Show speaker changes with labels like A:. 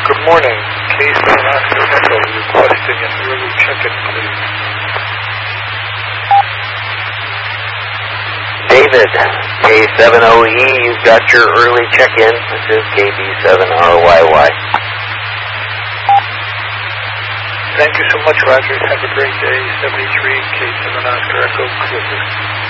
A: Good morning. K7 Oscar Echo requesting an early check-in, please.
B: David, K7OE, you've got your early check-in. This is KB7RYY.
A: Thank you so much, Roger. Have a great day. 73 K7 Oscar Echo, clear.